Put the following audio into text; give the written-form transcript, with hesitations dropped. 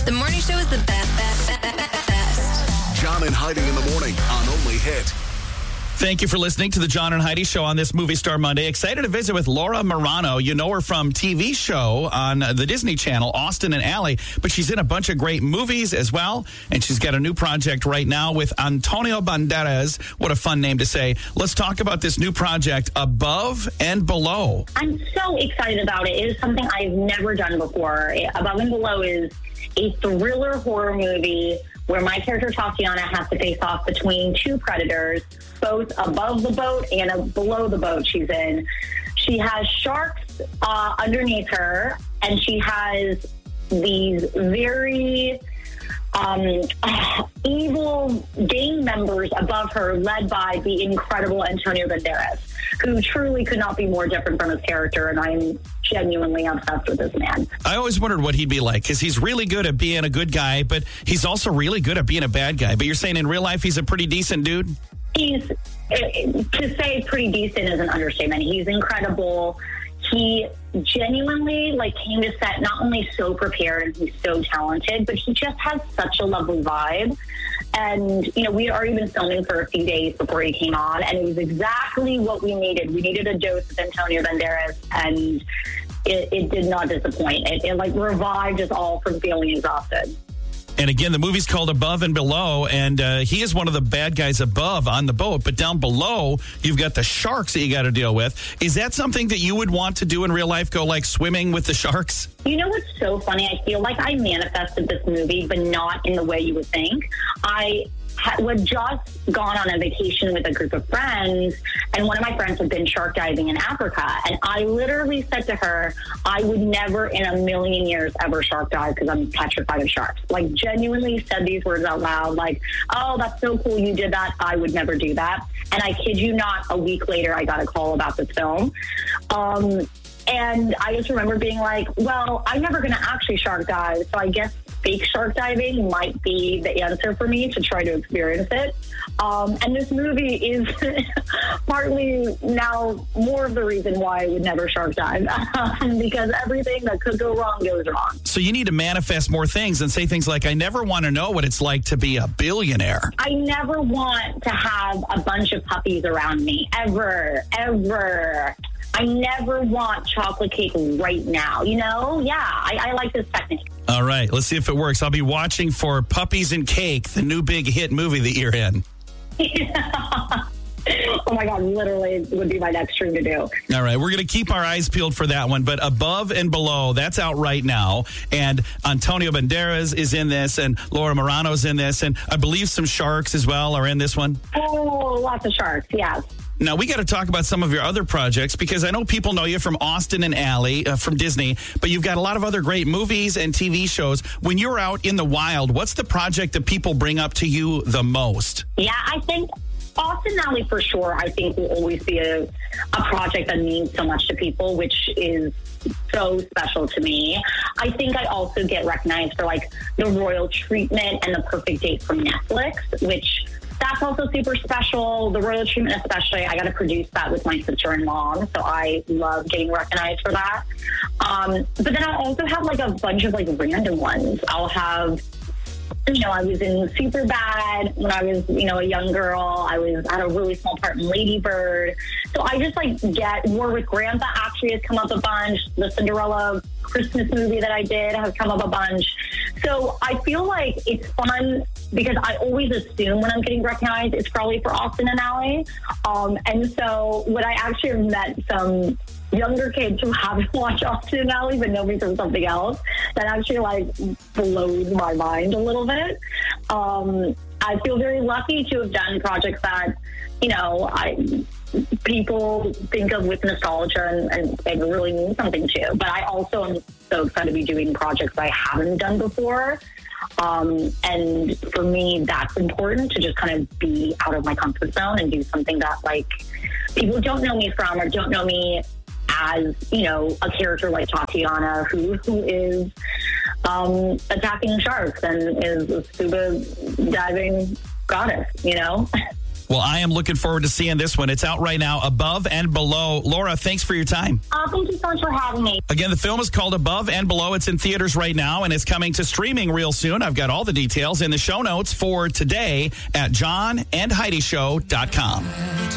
The morning show is the best. John and Heidi in the morning on Only Hit. Thank you for listening to the John and Heidi Show on this Movie Star Monday. Excited to visit with Laura Marano. You know her from TV show on the Disney Channel, Austin and Ally, but she's in a bunch of great movies as well, and she's got a new project right now with Antonio Banderas. What a fun name to say. Let's talk about this new project, Above and Below. I'm so excited about it. It is something I've never done before. Above and Below is a thriller horror movie where my character Tatiana has to face off between two predators, both above the boat and below the boat she's in. She has sharks underneath her, and she has these very evil gang members above her, led by the incredible Antonio Banderas, who truly could not be more different from his character, and I'm genuinely obsessed with this man. I always wondered what he'd be like, because he's really good at being a good guy, but he's also really good at being a bad guy. But you're saying in real life he's a pretty decent dude? He's, to say pretty decent is an understatement. He's incredible. He genuinely came to set not only so prepared and he's so talented, but he just has such a lovely vibe. And, we had already been filming for a few days before he came on, and it was exactly what we needed. We needed a dose of Antonio Banderas, and it did not disappoint. It revived us all from feeling exhausted. And again, the movie's called Above and Below, and he is one of the bad guys above on the boat, but down below, you've got the sharks that you got to deal with. Is that something that you would want to do in real life, go swimming with the sharks? You know what's so funny? I feel like I manifested this movie, but not in the way you would think. I had just gone on a vacation with a group of friends, and one of my friends had been shark diving in Africa, and I literally said to her, I would never in a million years ever shark dive because I'm petrified of sharks. Genuinely said these words out loud, oh, that's so cool you did that. I would never do that. And I kid you not, a week later, I got a call about this film. And I just remember being well, I'm never going to actually shark dive, so I guess fake shark diving might be the answer for me to try to experience it. And this movie is partly now more of the reason why I would never shark dive, because everything that could go wrong goes wrong. So you need to manifest more things and say things like, I never want to know what it's like to be a billionaire. I never want to have a bunch of puppies around me, ever. I never want chocolate cake right now, Yeah, I like this technique. All right, let's see if it works. I'll be watching for Puppies and Cake, the new big hit movie that you're in. Oh, my God, literally would be my next dream to do. All right, we're going to keep our eyes peeled for that one, but Above and Below, that's out right now, and Antonio Banderas is in this, and Laura Marano's in this, and I believe some sharks as well are in this one. Oh, lots of sharks, yes. Now, we got to talk about some of your other projects, because I know people know you from Austin and Ally from Disney, but you've got a lot of other great movies and TV shows. When you're out in the wild, what's the project that people bring up to you the most? Yeah, I think Austin and Ally for sure, I think will always be a project that means so much to people, which is so special to me. I think I also get recognized for the royal treatment and the perfect date from Netflix, which that's also super special. The royal treatment especially, I got to produce that with my sister and mom, so I love getting recognized for that. But then I'll also have a bunch of random ones. I'll have, I was in Superbad when I was, a young girl. I had a really small part in Lady Bird. So I just get Warwick Grandpa actually has come up a bunch. The Cinderella Christmas movie that I did has come up a bunch. So I feel like it's fun because I always assume when I'm getting recognized, it's probably for Austin and Ally. And so when I actually met some younger kids who haven't watched Austin and Ally but know me from something else, that actually blows my mind a little bit. I feel very lucky to have done projects that, people think of with nostalgia and really mean something to. But I also am so excited to be doing projects I haven't done before. And for me, that's important to just kind of be out of my comfort zone and do something that people don't know me from or don't know me as, a character like Tatiana who is attacking sharks and is a scuba diving goddess, Well, I am looking forward to seeing this one. It's out right now, Above and Below. Laura, thanks for your time. Thank you so much for having me. Again, the film is called Above and Below. It's in theaters right now, and it's coming to streaming real soon. I've got all the details in the show notes for today at johnandheidishow.com.